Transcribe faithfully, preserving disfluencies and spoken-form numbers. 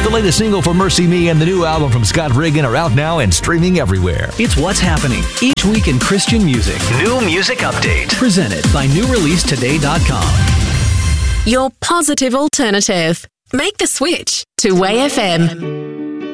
The latest single from Mercy Me and the new album from Scott Riggin are out now and streaming everywhere. It's what's happening each week in Christian music. New Music Update. Presented by new release today dot com. Your positive alternative. Make the switch to Way F M.